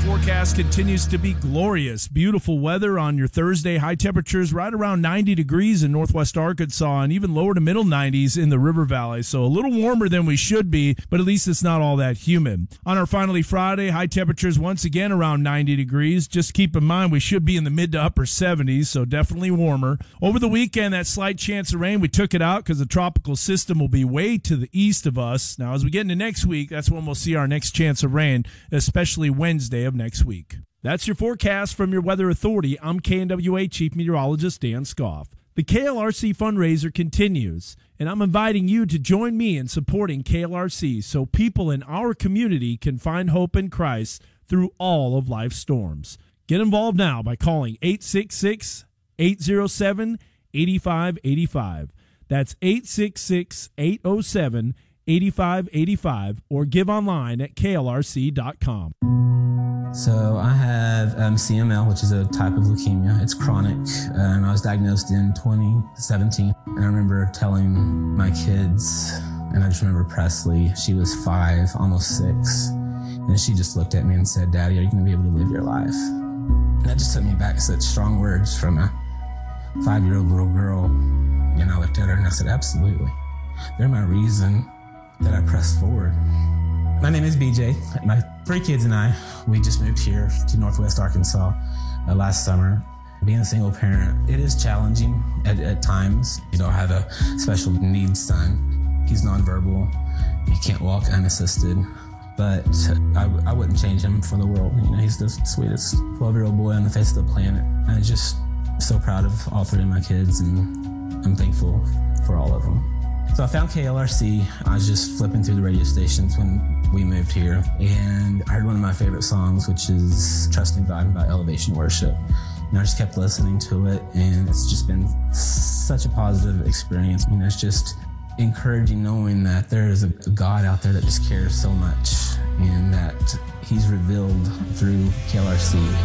forecast continues to be glorious. Beautiful weather on your Thursday. High temperatures right around 90 degrees in northwest Arkansas and even lower to middle 90s in the River Valley. So a little warmer than we should be, but at least it's not all that humid. On our finally Friday, high temperatures once again around 90 degrees. Just keep in mind we should be in the mid to upper 70s, so definitely warmer. Over the weekend, that slight chance of rain, we took it out because the tropical system will be way to the east of us. Now, as we get into next week, that's when we'll see our next chance of rain, especially Wednesday of next week. That's your forecast from your Weather Authority. I'm KNWA Chief Meteorologist Dan Scoff. The KLRC fundraiser continues, and I'm inviting you to join me in supporting KLRC so people in our community can find hope in Christ through all of life's storms. Get involved now by calling 866-807-8585. That's 866-807-8585, or give online at klrc.com. So I have CML, which is a type of leukemia. It's chronic, and I was diagnosed in 2017. And I remember telling my kids, and I just remember Presley, she was 5, almost 6, and she just looked at me and said, "Daddy, are you going to be able to live your life?" And that just took me back to such strong words from a 5-year-old little girl. And I looked at her and I said, absolutely. They're my reason that I pressed forward. My name is BJ. My 3 kids and I, we just moved here to Northwest Arkansas last summer. Being a single parent, it is challenging at times. You know, I have a special needs son. He's nonverbal. He can't walk unassisted. But I wouldn't change him for the world. You know, he's the sweetest 12-year-old boy on the face of the planet. I'm just so proud of all 3 of my kids, and I'm thankful for all of them. So I found KLRC. I was just flipping through the radio stations when we moved here, and I heard one of my favorite songs, which is Trusting God by Elevation Worship. And I just kept listening to it, and it's just been such a positive experience. You know, it's just encouraging knowing that there is a God out there that just cares so much, and that He's revealed through KLRC.